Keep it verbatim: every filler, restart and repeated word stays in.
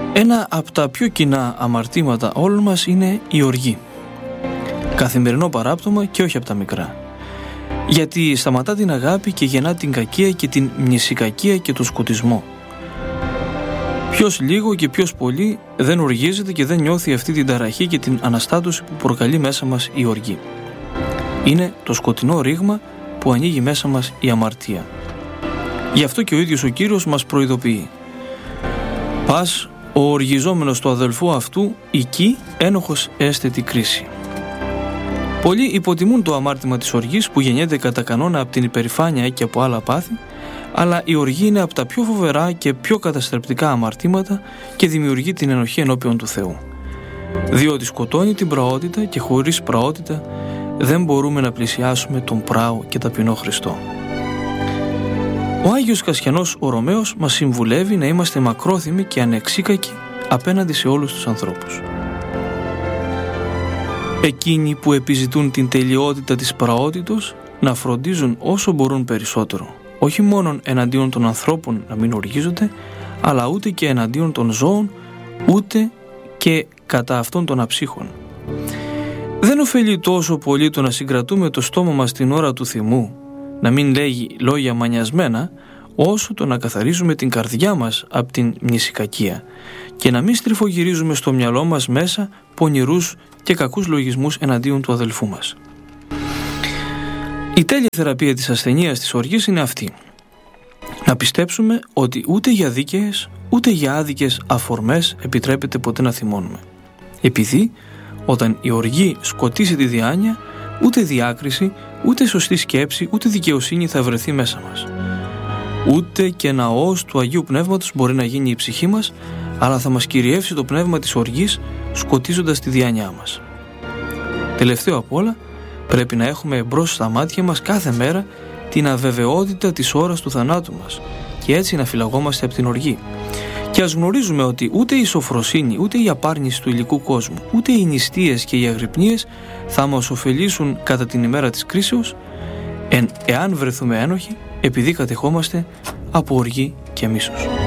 Ένα από τα πιο κοινά αμαρτήματα όλων μας είναι η οργή. Καθημερινό παράπτωμα και όχι από τα μικρά. Γιατί σταματά την αγάπη και γεννά την κακία και την μνησικακία και τον σκοτισμό. Ποιος λίγο και ποιος πολύ δεν οργίζεται και δεν νιώθει αυτή την ταραχή και την αναστάτωση που προκαλεί μέσα μας η οργή. Είναι το σκοτεινό ρήγμα που ανοίγει μέσα μας η αμαρτία. Γι' αυτό και ο ίδιος ο Κύριος μας προειδοποιεί. Πας ο οργιζόμενος του αδελφού αυτού, εκεί ένοχος έστε τη κρίση. Πολλοί υποτιμούν το αμάρτημα της οργής που γεννιέται κατά κανόνα από την υπερηφάνεια και από άλλα πάθη, αλλά η οργή είναι από τα πιο φοβερά και πιο καταστρεπτικά αμαρτήματα και δημιουργεί την ενοχή ενώπιον του Θεού. Διότι σκοτώνει την πραότητα και χωρίς πραότητα δεν μπορούμε να πλησιάσουμε τον πράο και ταπεινό Χριστό. Ο Άγιος Κασιανός ο Ρωμαίος μας συμβουλεύει να είμαστε μακρόθυμοι και ανεξίκακοι απέναντι σε όλους τους ανθρώπους. Εκείνοι που επιζητούν την τελειότητα της πραότητος να φροντίζουν όσο μπορούν περισσότερο, όχι μόνον εναντίον των ανθρώπων να μην οργίζονται, αλλά ούτε και εναντίον των ζώων, ούτε και κατά αυτών των αψύχων. Δεν ωφελεί τόσο πολύ το να συγκρατούμε το στόμα μας την ώρα του θυμού, να μην λέγει λόγια μανιασμένα, όσο το να καθαρίζουμε την καρδιά μας από την μνησικακία και να μην στριφογυρίζουμε στο μυαλό μας μέσα πονηρούς και κακούς λογισμούς εναντίον του αδελφού μας. Η τέλεια θεραπεία της ασθενείας της οργής είναι αυτή. Να πιστέψουμε ότι ούτε για δίκαιες ούτε για άδικες αφορμές επιτρέπεται ποτέ να θυμώνουμε. Επειδή όταν η οργή σκοτήσει τη διάνοια, ούτε διάκριση, ούτε σωστή σκέψη, ούτε δικαιοσύνη θα βρεθεί μέσα μας. Ούτε και ναός του Αγίου Πνεύματος μπορεί να γίνει η ψυχή μας, αλλά θα μας κυριεύσει το πνεύμα της οργής, σκοτίζοντας τη διάνοιά μας. Τελευταίο απ' όλα, πρέπει να έχουμε εμπρός στα μάτια μας κάθε μέρα την αβεβαιότητα της ώρας του θανάτου μας και έτσι να φυλαγόμαστε από την οργή. Και ας γνωρίζουμε ότι ούτε η σοφροσύνη, ούτε η απάρνηση του υλικού κόσμου, ούτε οι νηστείες και οι αγρυπνίες θα μας ωφελήσουν κατά την ημέρα της κρίσεως, εν, εάν βρεθούμε ένοχοι, επειδή κατεχόμαστε από οργή και μίσος.